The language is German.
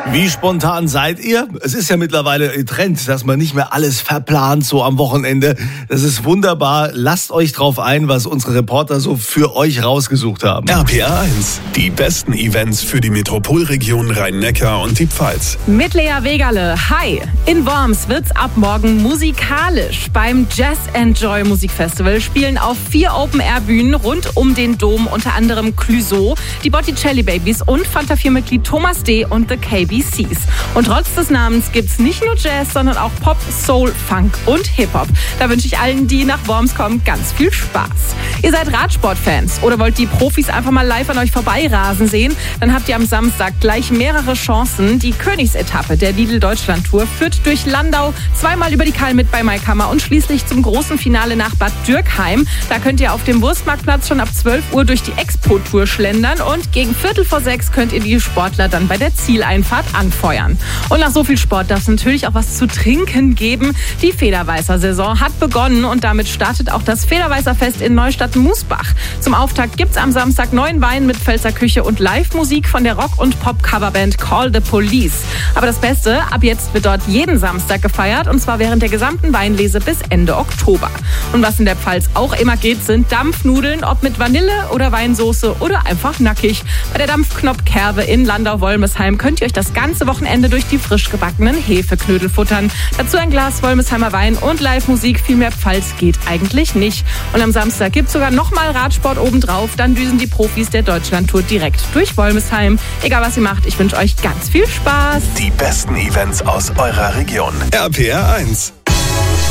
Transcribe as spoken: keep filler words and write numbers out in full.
Wie spontan seid ihr? Es ist ja mittlerweile Trend, dass man nicht mehr alles verplant so am Wochenende. Das ist wunderbar. Lasst euch drauf ein, was unsere Reporter so für euch rausgesucht haben. R P R eins, die besten Events für die Metropolregion Rhein-Neckar und die Pfalz. Mit Lea Wegerle. Hi! In Worms wird's ab morgen musikalisch. Beim Jazz Enjoy Musikfestival spielen auf vier Open-Air-Bühnen rund um den Dom unter anderem Clouseau, die Botticelli Babies und Fanta vier Mitglied Thomas D. und The K B Cs. Und trotz des Namens gibt's nicht nur Jazz, sondern auch Pop, Soul, Funk und Hip-Hop. Da wünsche ich allen, die nach Worms kommen, ganz viel Spaß. Ihr seid Radsportfans oder wollt die Profis einfach mal live an euch vorbeirasen sehen? Dann habt ihr am Samstag gleich mehrere Chancen. Die Königsetappe der Lidl-Deutschland-Tour führt durch Landau, zweimal über die Kalmit bei Maikammer und schließlich zum großen Finale nach Bad Dürkheim. Da könnt ihr auf dem Wurstmarktplatz schon ab zwölf Uhr durch die Expo-Tour schlendern und gegen Viertel vor sechs könnt ihr die Sportler dann bei der Zieleinfahrt anfeuern. Und nach so viel Sport darf es natürlich auch was zu trinken geben. Die Federweißer-Saison hat begonnen und damit startet auch das Federweißer-Fest in Neustadt-Musbach. Zum Auftakt gibt's am Samstag neuen Wein mit Pfälzer Küche und Live-Musik von der Rock- und Pop-Coverband Call the Police. Aber das Beste, ab jetzt wird dort jeden Samstag gefeiert und zwar während der gesamten Weinlese bis Ende Oktober. Und was in der Pfalz auch immer geht, sind Dampfnudeln, ob mit Vanille oder Weinsoße oder einfach nackig. Bei der Dampfknopf-Kerbe in Landau-Wolmesheim könnt ihr euch das ganze Wochenende durch die frisch gebackenen Hefeknödel futtern. Dazu ein Glas Wolmesheimer Wein und Live-Musik. Viel mehr Pfalz geht eigentlich nicht. Und am Samstag gibt's sogar nochmal Radsport obendrauf. Dann düsen die Profis der Deutschlandtour direkt durch Wolmesheim. Egal was ihr macht, ich wünsche euch ganz viel Spaß. Die besten Events aus eurer Region. R P R eins.